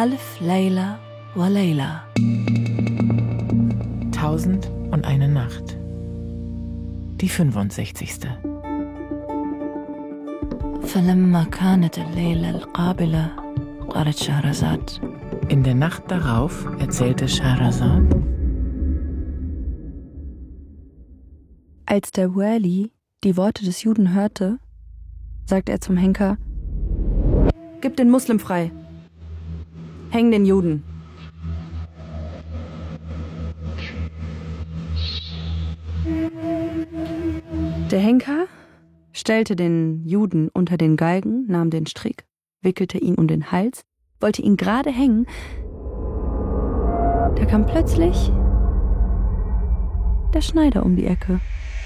Alf Layla wa Layla. 1001 Nacht. Die 65. فلما كانت الليلة القابلة قالت شهرزاد. In der Nacht darauf erzählte Scheherazad: Als der Wali die Worte des Juden hörte, sagte er zum Henker: Gib den Muslim frei. Häng den Juden. Der Henker stellte den Juden unter den Galgen, nahm den Strick, wickelte ihn um den Hals, wollte ihn gerade hängen. Da kam plötzlich der Schneider um die Ecke.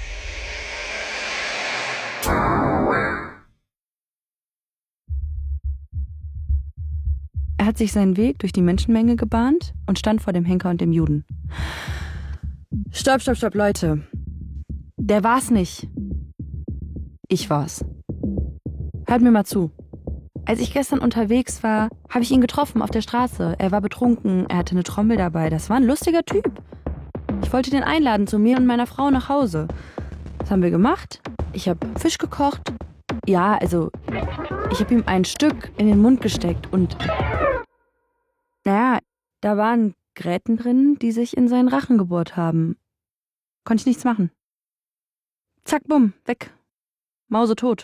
Er hat sich seinen Weg durch die Menschenmenge gebahnt und stand vor dem Henker und dem Juden. Stopp, Leute. Der war's nicht. Ich war's. Hört mir mal zu. Als ich gestern unterwegs war, habe ich ihn getroffen auf der Straße. Er war betrunken, er hatte eine Trommel dabei. Das war ein lustiger Typ. Ich wollte den einladen zu mir und meiner Frau nach Hause. Was haben wir gemacht? Ich habe Fisch gekocht. Ja, also, ich habe ihm ein Stück in den Mund gesteckt und naja, da waren Gräten drin, die sich in seinen Rachen gebohrt haben. Konnte ich nichts machen. Zack, bumm, weg. Mausetot.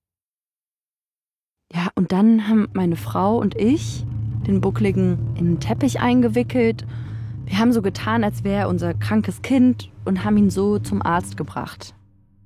Ja, und dann haben meine Frau und ich den Buckligen in einen Teppich eingewickelt. Wir haben so getan, als wäre er unser krankes Kind und haben ihn so zum Arzt gebracht.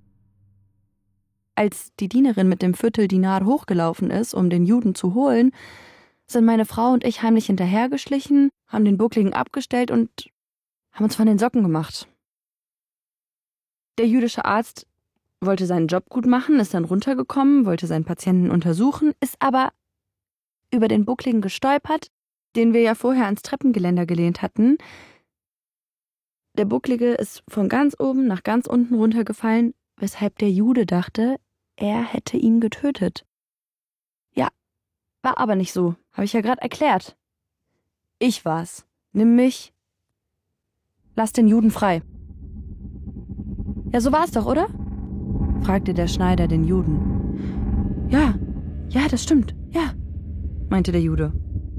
Als die Dienerin mit dem Vierteldinar hochgelaufen ist, um den Juden zu holen, sind meine Frau und ich heimlich hinterhergeschlichen, haben den Buckligen abgestellt und haben uns von den Socken gemacht. Der jüdische Arzt wollte seinen Job gut machen, ist dann runtergekommen, wollte seinen Patienten untersuchen, ist aber über den Buckligen gestolpert, den wir ja vorher ans Treppengeländer gelehnt hatten. Der Bucklige ist von ganz oben nach ganz unten runtergefallen, weshalb der Jude dachte, er hätte ihn getötet. Ja, war aber nicht so, habe ich ja gerade erklärt. Ich war's. Nimm mich. Lass den Juden frei. Ja, so war's doch, oder? Fragte der Schneider den Juden. Ja, das stimmt, ja, meinte der Jude.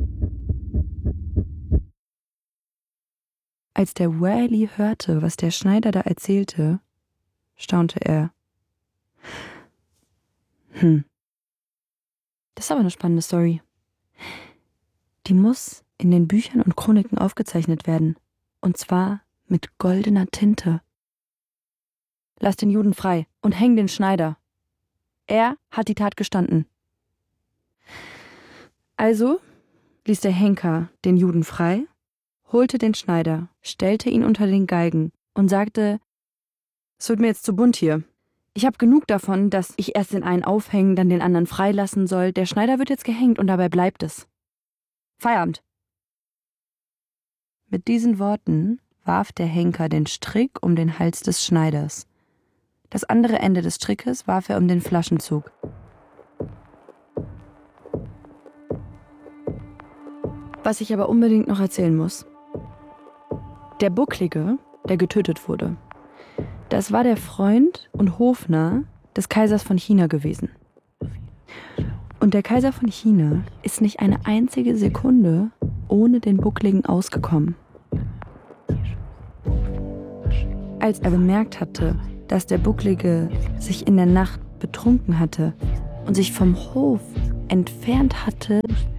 Als der Wali hörte, was der Schneider da erzählte, staunte er. Das ist aber eine spannende Story. Die muss in den Büchern und Chroniken aufgezeichnet werden. Und zwar mit goldener Tinte. Lass den Juden frei und häng den Schneider. Er hat die Tat gestanden. Also ließ der Henker den Juden frei, holte den Schneider, stellte ihn unter den Galgen und sagte: Es wird mir jetzt zu bunt hier. Ich habe genug davon, dass ich erst den einen aufhängen, dann den anderen freilassen soll. Der Schneider wird jetzt gehängt und dabei bleibt es. Feierabend. Mit diesen Worten warf der Henker den Strick um den Hals des Schneiders. Das andere Ende des Strickes warf er um den Flaschenzug. Was ich aber unbedingt noch erzählen muss. Der Bucklige, der getötet wurde, das war der Freund und Hofnarr des Kaisers von China gewesen. Und der Kaiser von China ist nicht eine einzige Sekunde ohne den Buckligen ausgekommen. Als er bemerkt hatte, dass der Bucklige sich in der Nacht betrunken hatte und sich vom Hof entfernt hatte,